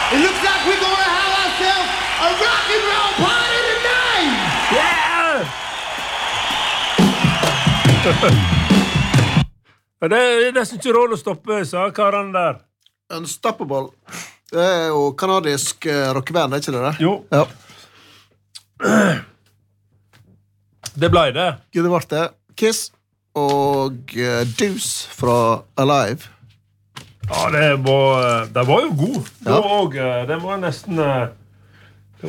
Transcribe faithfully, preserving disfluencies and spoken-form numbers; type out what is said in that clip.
It looks like we're gonna have ourselves a rock and roll party tonight! Yeah! Det er nesten ikke råd å stoppe, sa karene der. Unstoppable. Det er jo kanadisk uh, rockeband, er ikke det det? Jo. Ja. Det ble det. Gud, det ble det. Kiss og uh, Deuce fra Alive. Ja, det var, det var jo god. Ja. Det var, også, det var nesten...